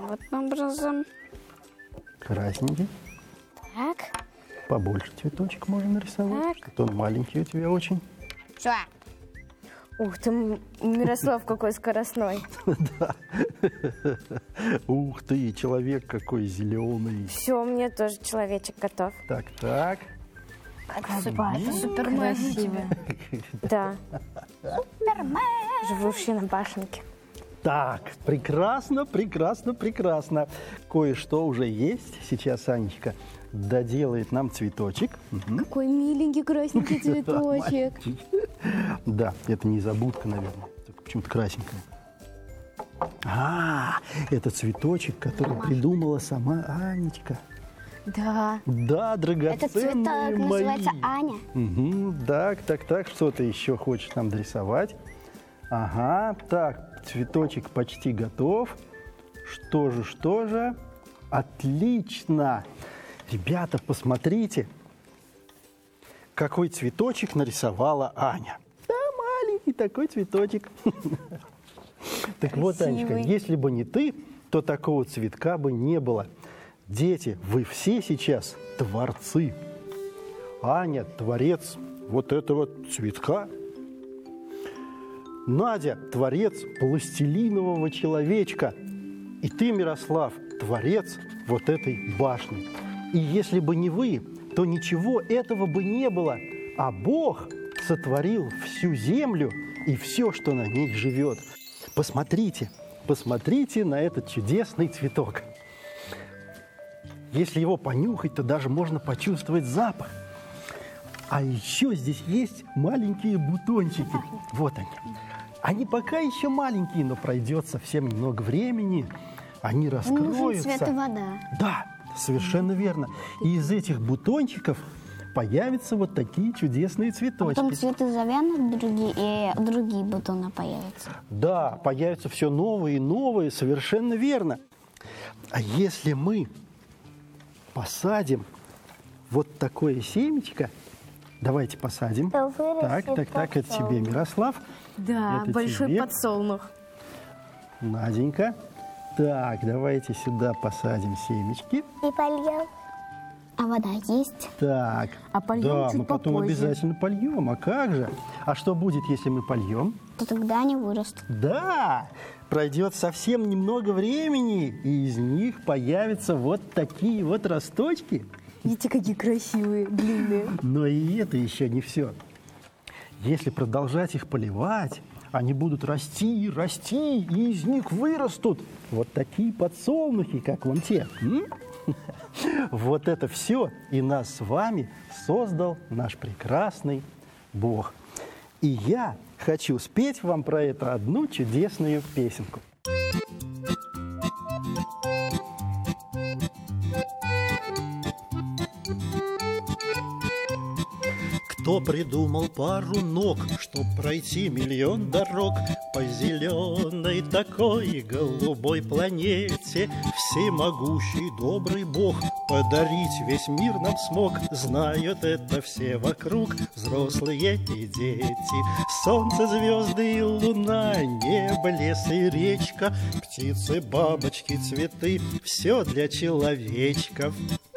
вот образом. Красненький. Так. Побольше цветочек можно нарисовать. Так. Что-то он маленький у тебя очень. Все. Ух ты, Мирослав какой скоростной. Да. Ух ты, человек какой зеленый. Все, мне тоже человечек готов. Так, так. Супермен у тебя. Да, Супермен. живущий на башенке. Так, прекрасно, прекрасно, прекрасно. Кое-что уже есть. Сейчас Анечка доделает нам цветочек. Угу. Какой миленький красненький цветочек. Да, это незабудка, наверное. Только почему-то красненькая. Это цветочек, который придумала сама Анечка. Да. Да, драгоценные Этот цветок мои. называется Аня. Угу, так. Что ты еще хочешь нам дорисовать? Ага, так, цветочек почти готов. Что же? Отлично! Ребята, посмотрите, какой цветочек нарисовала Аня. Да, маленький такой цветочек. Так вот, Анечка, если бы не ты, то такого цветка бы не было. Дети, вы все сейчас творцы. Аня – творец вот этого цветка. Надя – творец пластилинового человечка. И ты, Мирослав, творец вот этой башни. И если бы не вы, то ничего этого бы не было. А Бог сотворил всю землю и все, что на ней живет. Посмотрите на этот чудесный цветок. Если его понюхать, то даже можно почувствовать запах. А еще здесь есть маленькие бутончики. Вот они. Они пока еще маленькие, но пройдет совсем немного времени. Они раскроются. Нужен свет и вода. Да, совершенно верно. И из этих бутончиков появятся вот такие чудесные цветочки. Потом цветы завянут, другие бутоны появятся. Да, появятся все новые и новые, совершенно верно. А если мы посадим вот такое семечко, давайте посадим. То вырастет Так, это тебе, Мирослав. Да, Это большой тебе. подсолнух. Наденька. Так, давайте сюда посадим семечки. И польем. А вода есть? Так, А польем да, чуть мы потом попозже. обязательно польем. А как же? А что будет, если мы польем? То тогда они вырастут. Да, пройдет совсем немного времени, и из них появятся вот такие вот росточки. Видите, какие красивые, длинные. Но и это еще не все. Если продолжать их поливать, они будут расти, и из них вырастут вот такие подсолнухи, как вон те. Вот это все и нас с вами создал наш прекрасный Бог. И я хочу спеть вам про это одну чудесную песенку. Кто придумал пару ног, чтоб пройти миллион дорог по зеленой такой голубой планете? Всемогущий добрый Бог подарить весь мир нам смог. Знают это все вокруг, взрослые и дети. Солнце, звезды и луна, небо, лес и речка, птицы, бабочки, цветы — все для человечков.